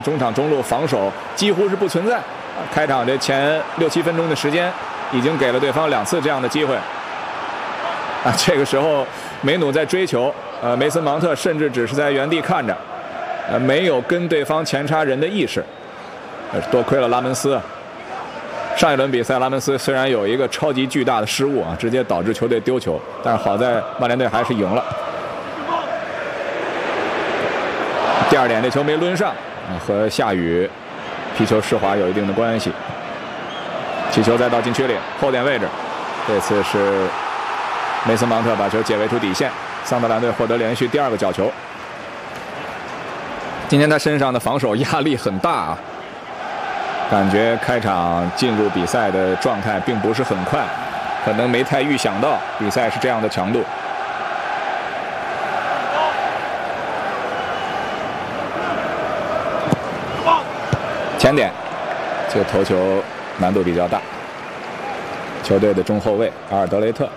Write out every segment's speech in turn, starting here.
中场中路防守几乎是不存在。开场这前6、7分钟的时间，已经给了对方2次这样的机会。这个时候梅努在追求，梅森芒特甚至只是在原地看着，没有跟对方前插人的意识。多亏了拉门斯。上一轮比赛，拉门斯虽然有一个超级巨大的失误直接导致球队丢球，但是好在曼联队还是赢了。第二点，这球没抡上，和下雨皮球湿滑有一定的关系。起球再到禁区里后点位置，这次是梅森芒特把球解围出底线，桑德兰队获得连续第2个角球。今天他身上的防守压力很大感觉开场进入比赛的状态并不是很快，可能没太预想到比赛是这样的强度。前点，这个头球难度比较大。球队的中后卫阿尔德雷特。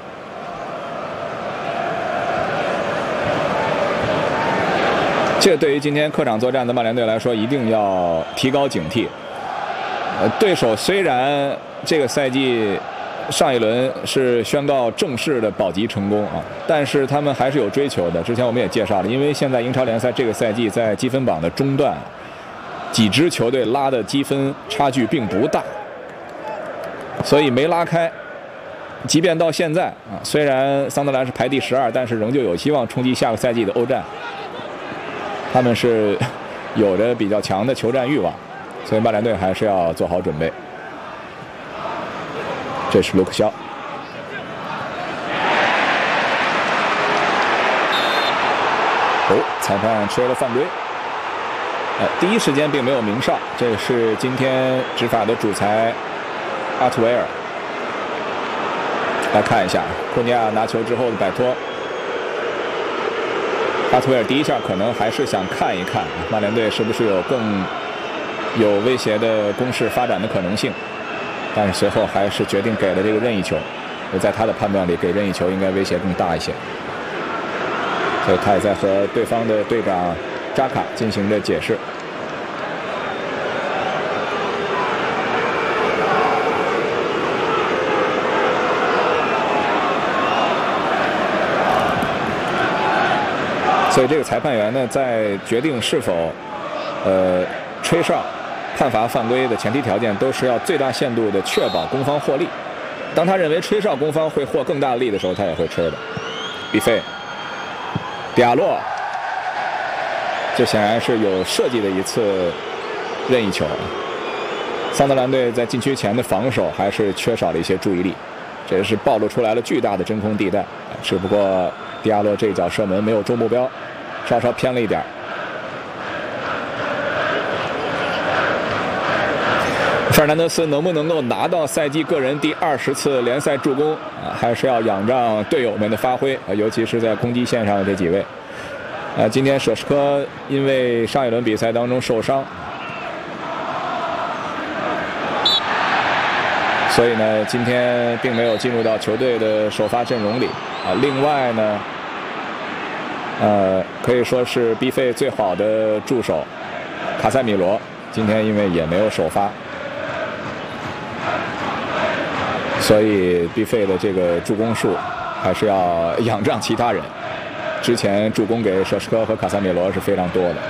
这对于今天客场作战的曼联队来说，一定要提高警惕。对手虽然这个赛季上一轮是宣告正式的保级成功但是他们还是有追求的。之前我们也介绍了，因为现在英超联赛这个赛季在积分榜的中段，几支球队拉的积分差距并不大，所以没拉开。即便到现在虽然桑德兰是排第12，但是仍旧有希望冲击下个赛季的欧战。他们是有着比较强的求战欲望，所以曼联队还是要做好准备。这是卢克肖。裁判吹了犯规。第一时间并没有鸣哨，这是今天执法的主裁阿图维尔。来看一下库尼亚拿球之后的摆脱。阿图维尔第一下可能还是想看一看曼联队是不是有更有威胁的攻势发展的可能性，但是随后还是决定给了这个任意球。在他的判断里，给任意球应该威胁更大一些，所以他也在和对方的队长扎卡进行着解释。所以这个裁判员呢，在决定是否吹哨判罚犯规的前提条件，都是要最大限度的确保攻方获利。当他认为吹哨攻方会获更大的利的时候，他也会吹的。比费、迪亚洛，这显然是有设计的一次任意球。桑德兰队在禁区前的防守还是缺少了一些注意力，这是暴露出来了巨大的真空地带。只不过迪亚洛这一脚射门没有中目标，稍稍偏了一点。费尔南德斯能不能够拿到赛季个人第20次联赛助攻还是要仰仗队友们的发挥尤其是在攻击线上的这几位。今天舍什科因为上一轮比赛当中受伤，所以呢，今天并没有进入到球队的首发阵容里另外呢，可以说是 B 费最好的助手卡塞米罗，今天因为也没有首发。所以 B 费的这个助攻数还是要仰仗其他人。之前助攻给舍什科和卡塞米罗是非常多的。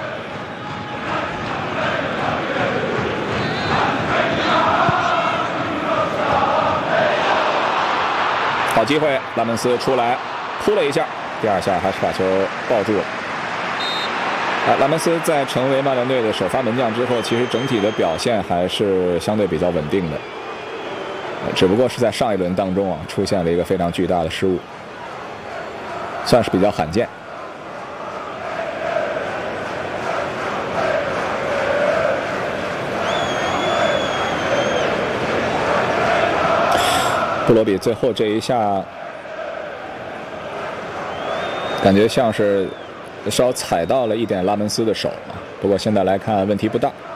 好机会，拉门斯出来扑了一下，第2下还是把球抱住了。拉门斯在成为曼联队的首发门将之后，其实整体的表现还是相对比较稳定的。只不过是在上一轮当中出现了一个非常巨大的失误，算是比较罕见。布罗比最后这一下，感觉像是稍踩到了一点拉门斯的手不过现在来看问题不大。